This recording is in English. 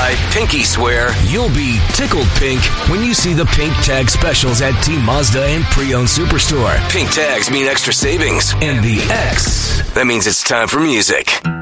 I pinky swear you'll be tickled pink when you see the pink tag specials at Team Mazda and Pre-Owned Superstore. Pink tags mean extra savings. And the X, that means it's time for music.